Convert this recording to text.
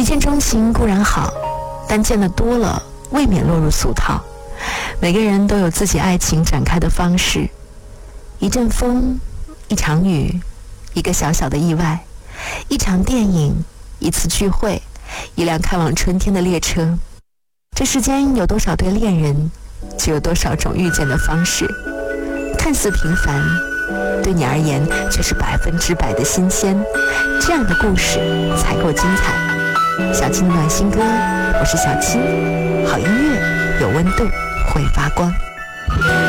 见钟情固然好，但见得多了未免落入俗套。每个人都有自己爱情展开的方式，一阵风，一场雨，一个小小的意外，一场电影，一次聚会，一辆开往春天的列车。这世间有多少对恋人，就有多少种遇见的方式。看似平凡，对你而言却是100%的新鲜。这样的故事才够精彩。小青的暖心歌，我是小青。好音乐有温度，会发光。